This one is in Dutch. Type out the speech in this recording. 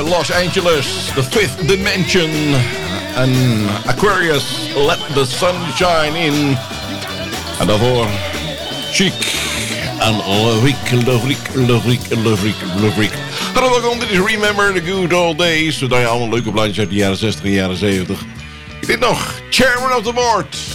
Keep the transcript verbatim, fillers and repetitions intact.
Los Angeles, The Fifth Dimension. En Aquarius, Let the Sun Shine In. En daarvoor Chic en Loriek, Loriek, Loriek, Loriek, Loriek. Hallo, welkom, dit is Remember the Good Old Days. Zodat je allemaal leuke plaatjes uit de jaren zestig en jaren zeventig. Dit nog, Chairman of the Board.